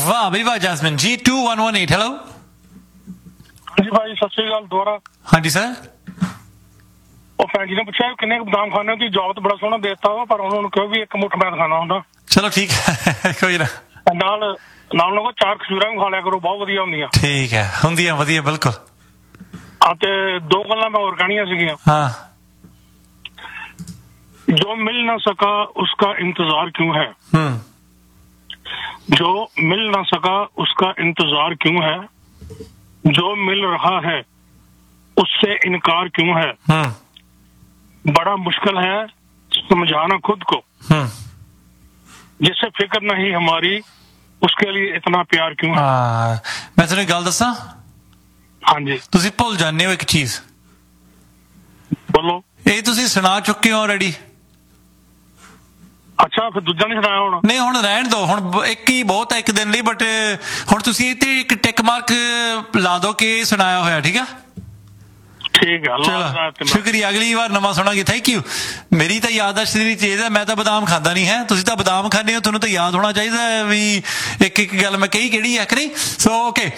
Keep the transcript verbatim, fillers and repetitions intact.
ਵਾਹ ਬਈ ਵਾਹ ਜੈਸਮਿਨ ਜੀ two one one eight hello ਹਾਂਜੀ ਭਾਈ ਸਤਿ ਸ਼੍ਰੀ ਅਕਾਲ ਦੁਬਾਰਾ। ਹਾਂਜੀ ਸਰ। ਉਹ ਭੈਣ ਜੀ ਨੇ ਪੁੱਛਿਆ ਕਿੰਨੇ ਕੁ ਬਦਾਮ ਖਾਣੇ ਤੁਸੀਂ ਜਵਾਬ ਤਾਂ ਬੜਾ ਸੋਹਣਾ ਦੇ ਦਿੱਤਾ ਵਾ, ਪਰ ਉਹਨਾਂ ਨੂੰ ਕਿਹਾ ਵੀ ਇੱਕ ਮੁੱਠ ਮੈਂ ਖਾਣਾ ਹੁੰਦਾ। ਚਲੋ ਠੀਕ ਹੈ ਕੋਈ ਨਾ। ਨਾਲ ਨਾਲ ਲੋਕੋ ਚਾਰ ਖਜੂਰਾਂ ਵੀ ਖਾ ਲਿਆ ਕਰੋ, ਬਹੁਤ ਵਧੀਆ ਹੁੰਦੀਆਂ। ਠੀਕ ਹੈ ਹੁੰਦੀਆਂ ਵਧੀਆ ਬਿਲਕੁਲ। ਆ ਤੇ ਦੋ ਗੱਲਾਂ ਮੈਂ ਹੋਰ ਕਹਿਣੀਆਂ ਸੀਗੀਆਂ। ਹਾਂ ਜੋ ਮਿਲ ਨਾ ਸਕਾ ਉਸका इंतजार क्यों है, जो मिल ना सका उसका इंतजार क्यों है, जो मिल रहा है उससे इनकार क्यों है, बड़ा मुश्किल है समझाना खुद को, जिससे फिक्र नहीं हमारी उसके लिए इतना प्यार क्यों है। मैं तुहानू गल दसां, हाँ जी तुसीं भुल जाने हो एक चीज। बोलो। ये तुसीं सुना चुके हो ऑलरेडी। ਅੱਛਾ ਫਿਰ ਦੂਜਾ ਨਹੀਂ ਸੁਣਾਇਆ ਹੁਣ? ਨਹੀਂ ਹੁਣ ਰਹਿਣ ਦੋ, ਹੁਣ ਇੱਕ ਹੀ ਬਹੁਤ ਹੈ ਇੱਕ ਦਿਨ ਲਈ, ਬਟ ਹੁਣ ਤੁਸੀਂ ਇੱਥੇ ਇੱਕ ਟਿਕ ਮਾਰਕ ਲਾ ਦੋ ਕਿ ਸੁਣਾਇਆ ਹੋਇਆ। ਠੀਕ ਆ ਠੀਕ ਹੈ ਚਲੋ ਸ਼ੁਕਰੀਆ, ਅਗਲੀ ਵਾਰ ਨਵਾਂ ਸੁਣਾਂਗੇ। Thank you. ਮੇਰੀ ਤਾਂ ਯਾਦਾਸ਼ਤ ਦੀ ਚੀਜ਼ ਹੈ, ਮੈਂ ਤਾਂ ਬਦਾਮ ਖਾਂਦਾ ਨਹੀਂ ਹੈ, ਤੁਸੀਂ ਤਾਂ ਬਦਾਮ ਖਾਂਦੇ ਹੋ, ਤੁਹਾਨੂੰ ਤਾਂ ਯਾਦ ਹੋਣਾ ਚਾਹੀਦਾ ਵੀ ਇੱਕ ਇੱਕ ਗੱਲ ਮੈਂ ਕਹੀ ਕਿਹੜੀ ਹੈ ਕਿ ਨਹੀਂ। So okay